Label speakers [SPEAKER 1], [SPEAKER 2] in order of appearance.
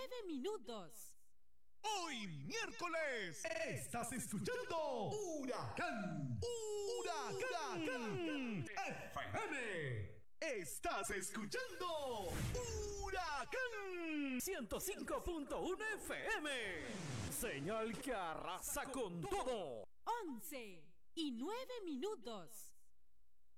[SPEAKER 1] minutos.
[SPEAKER 2] Hoy miércoles estás escuchando Huracán FM. Estás escuchando Huracán
[SPEAKER 3] 105.1 FM. Señal que arrasa con todo.
[SPEAKER 1] 11:09 minutos.